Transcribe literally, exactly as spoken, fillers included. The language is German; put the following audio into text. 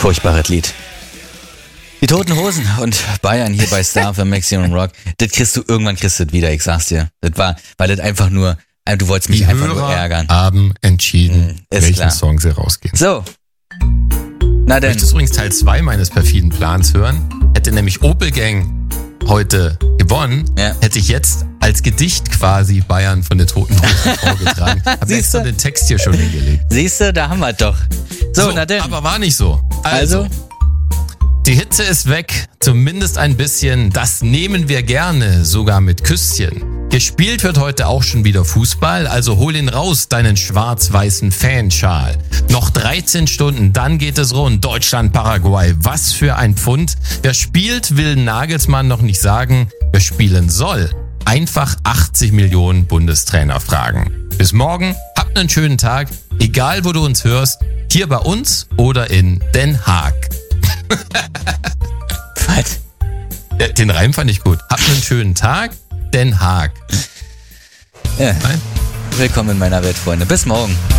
Furchtbares Lied. Die Toten Hosen und Bayern hier bei Star für Maximum Rock. Das kriegst du, irgendwann kriegst du das wieder, ich sag's dir. Das war, weil das einfach nur, du wolltest mich die einfach Hörer nur ärgern. haben entschieden, Hm, welchen klar. Song sie rausgehen. So. Na denn. Möchtest du übrigens Teil zwei meines perfiden Plans hören? Hätte nämlich Opel Gang heute gewonnen, Ja. hätte ich jetzt als Gedicht quasi Bayern von der Toten Hosen vorgetragen. Hab Siehste? extra den Text hier schon hingelegt. Siehst du, da haben wir doch. So, So, na denn. aber war nicht so. Also, Also? die Hitze ist weg, zumindest ein bisschen. Das nehmen wir gerne, sogar mit Küsschen. Gespielt wird heute auch schon wieder Fußball, also hol ihn raus, deinen schwarz-weißen Fanschal. Noch dreizehn Stunden, dann geht es rund. Deutschland, Paraguay, was für ein Pfund. Wer spielt, will Nagelsmann noch nicht sagen. Wer spielen soll, einfach achtzig Millionen Bundestrainer fragen. Bis morgen, habt einen schönen Tag, egal wo du uns hörst, hier bei uns oder in Den Haag. Was? Den Reim fand ich gut. Habt einen schönen Tag, Den Haag. Ja. Nein? Willkommen in meiner Welt, Freunde. Bis morgen.